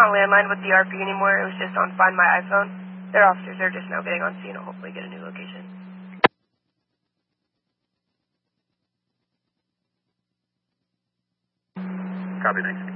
on landline with the RP anymore. It was just on Find My iPhone. Their officers are just now getting on scene and hopefully get a new location. Copy, thanks.